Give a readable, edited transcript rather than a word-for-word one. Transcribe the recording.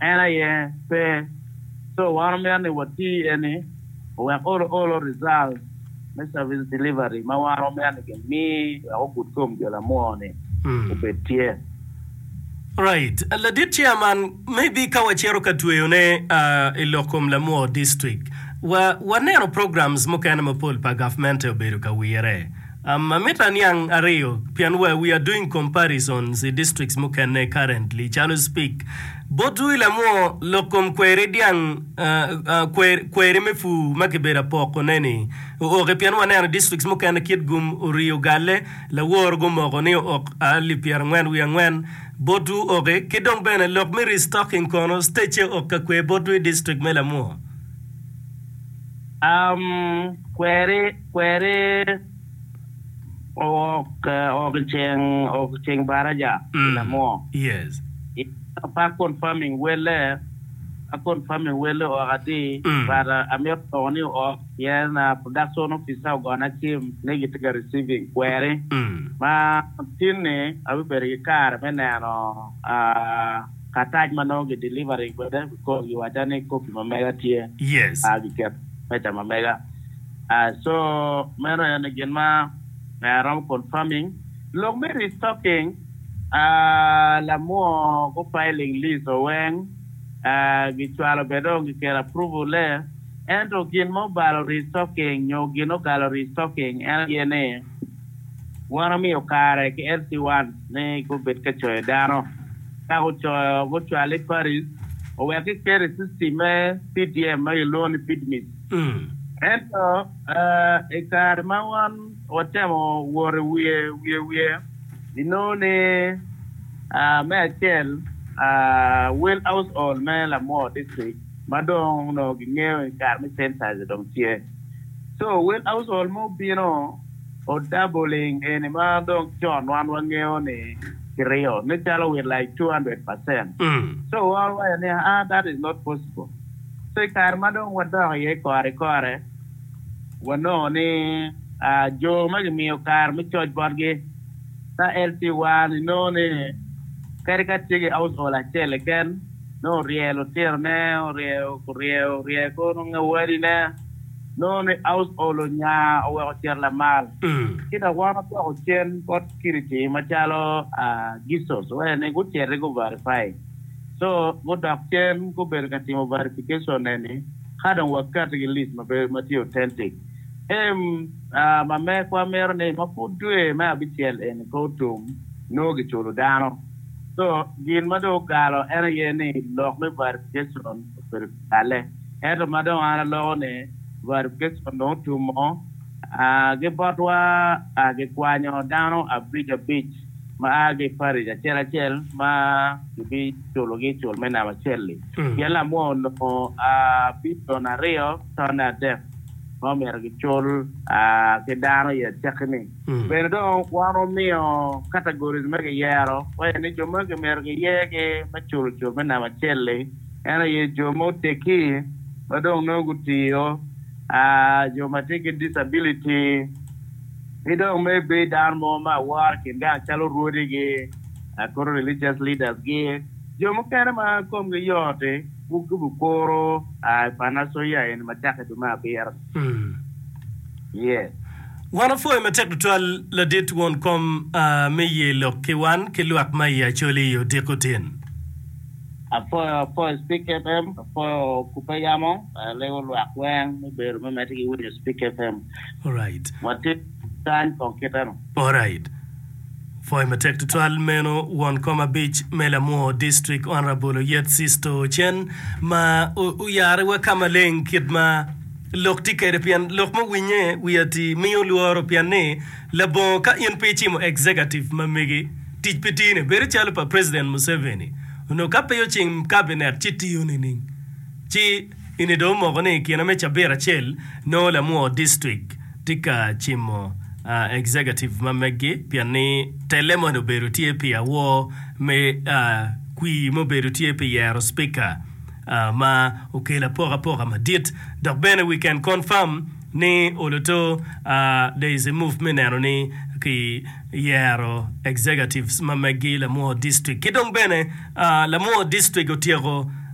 ana ye pe so one man what tea any we all results my service delivery ma one man ke me o good come de la morning ubetie. Right. Ladit chairman, maybe kawachero katweyone ilokom Lamu district. Wanero programs mukana mapol pa government oberu kawire. Mamita niyang ariyo, pianwa we are doing comparisons the districts mukane currently. Chalo speak. Botu Lamu lokom kwere diang kwere mefu makibera poko neni. O pianwa nero districts mukane kid gum uriyo gale la war gumogoni ok ali piarngwen uyangwen. Botu oge kidong bene lok mi restocking kono steche okakwe botu district Melamu. Query og cheng baraja Melamu. Yes. Pa confirming wele o ati para amir toni o yana production officer gonna team negative receiving query ma tinne abu beri kar menano kataj mano ge delivery ko you adane ko mega tie yes agi ket peta mega so mero yana genma ram confirming long me restocking la mo go filing list o wen gitwalo bedo gikera approval le ento gin mobile restocking nyo gino gallery stocking en yene wana mi okare ke LC1 ne ko bet ka choy dano ka go chwale Paris o we ke kere system PDM ma loan pidmit ento e kar mawan otemo wore wie dinone Michael well house all man la more district madong no gineo kar mi center dong tie so well house all mo bino o doubling en ma dong John one ngeo ni krio ne chalo with like 200%. So all way that is not possible. So kar madong wada ye kore wano ni jo magmi o kar mi choj borge ta LT1 no ni caricature house all a tell again no real terne real ko no wari na no ni house all nya o tier la mal kita wana ko chen pot kiriti machalo gisos we ne go tier go verify so go doctor go berkati mo verification nene hadon wakati list mati authentic ma me kwa mer ne mafudwe ma bitiel en ko tum no gichulu dano so gin mado galo ene yene lok me verification per ale eto mado ana lo ne verification no tumo ge botwa ge kwanyo dano a beach ma ge pari ja chel ma bi cholo ge chol mena ma chelli yala mo no bito na rio tona de mo mer ge chol ge dano ya tekni pero do wano mio categories me ge yaro we ni jo mo ge mer ge ye ma chol mena ma chelli ana ye jo mo teki ma do no gutio jo ma take disability we don't maybe down more my work in that chalo rodi ge religious leaders ge jo mo kana ma kom ge yote bu koro panaso ya en mataka to ma ber yes one for me tek total la dit won kom me ye lo ke wan ke luak ma ya choli yo dekoten for speak FM for kupayamo lewo luak wen me ber me matiki with speak FM all right what it time concretano all right for me tek total meno one comma beach Melamu district honorable yet sisto chen ma uyare wa kama len kidma lokti kerepian lokmo winye wiati miyo luoro piane labo ka yen pechimo executive mamegi tijpetine bere chalo pa president Museveni no kapeyo ching cabinet chiti yunini chi inido mogone kiana mecha bera chel no Lamu district tika chimo executive mamegi piani telemo no berutie pia wo me kui mo berutie pia speaker ma ukela pora ma dit donc bene we can confirm ni oloto there is a movement anoni ki yero executives mamegi Lamu district kidong bene Lamu district otiego